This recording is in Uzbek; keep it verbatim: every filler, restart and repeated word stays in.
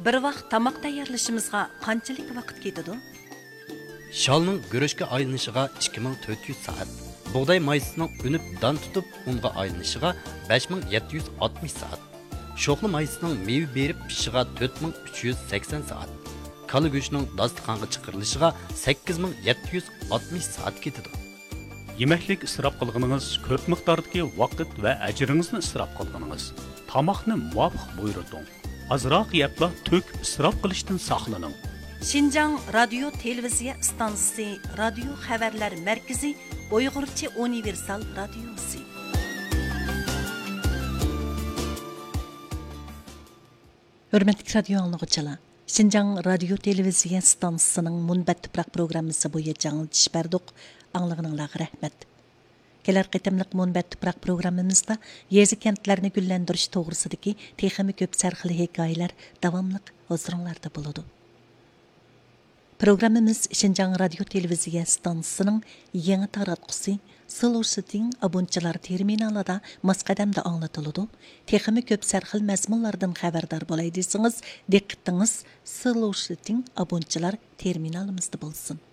Bir vaqt tamoq tayyorlashimizga qanchalik vaqt ketadi? Shalning guruchga aylanishiga ikki ming to'rt yuz soat. Bug'doy maysining unib dan tutib unga aylanishiga besh ming yetti yuz oltmish soat. Sho'xli maysining meva berib pishishiga to'rt ming uch yuz sakson soat. Kala go'shtining dasturxonga chiqarilishiga sakkiz ming yetti yuz oltmish soat ketadi. Yemeklik isrof qilganingiz ko'p miqdordagi vaqt va ajringizni isrof qilganingiz. Tamoqni muvofiq buyurting. Azroq yebla to'k isrof qilishdan saqlaning. Şinjan Radyo Televiziya Stansiyasi, Radio Xabarlar Markazi, Uyg'urcha Universal Radiosi. Hörmətli radio anlıqçılar, Şinjan Radyo Televiziya Stansiyasının Munbat Tuproq programmasi bo'yicha anglitish berdik. Anlığınızға rəhmət. Kelər qitimliq Munbat Tuproq programmamızda yezi kentlərini güllendirish toğrısıdaki texmi köp sərxili hekayeler davamlıq huzuringlarda buludu. Programmamız Şinjan Radyo Televiziya Stansiyasının yeni taratqusi Slursiting abunchilar terminalida masqadamda anglatılıdı. Texmi köp sərxil məzmunlardan xəbərdar bolay desangiz, diqqətingiz Slursiting abunchilar terminalimizda bolsun.